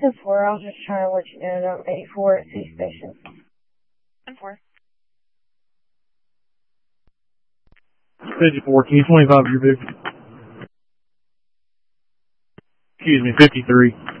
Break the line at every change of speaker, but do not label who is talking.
10-4, I was just trying to let you know that I'm 84 at C Station.
10-4.
54, can you 25 your 50? Excuse me, 53.